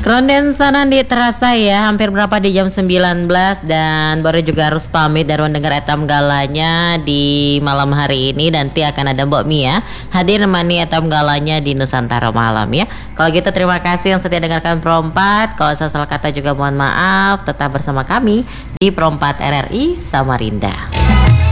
Ronden Sanandi terasa ya hampir berapa di jam 19 dan baru juga harus pamit dari mendengar etam galanya di malam hari ini. Nanti akan ada Mbok Mia hadir nemani etam galanya di Nusantara malam ya. Kalau gitu terima kasih yang setia dengarkan Pro4. Kalau saya salah kata juga mohon maaf. Tetap bersama kami di Pro4 RRI Samarinda.